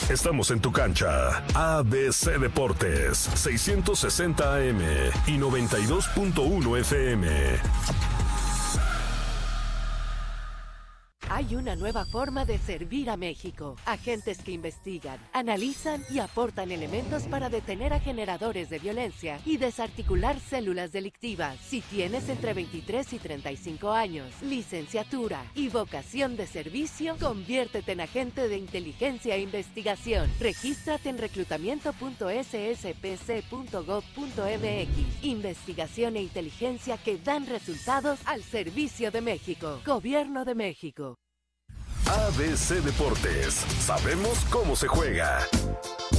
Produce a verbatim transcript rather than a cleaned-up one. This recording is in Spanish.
Estamos en tu cancha. A B C Deportes, seiscientos sesenta A M y noventa y dos punto uno F M. Hay una nueva forma de servir a México. Agentes que investigan, analizan y aportan elementos para detener a generadores de violencia y desarticular células delictivas. Si tienes entre veintitrés y treinta y cinco años, licenciatura y vocación de servicio, conviértete en agente de inteligencia e investigación. Regístrate en reclutamiento punto s s p c punto gov punto m x. Investigación e inteligencia que dan resultados al servicio de México. Gobierno de México. A B C Deportes, sabemos cómo se juega.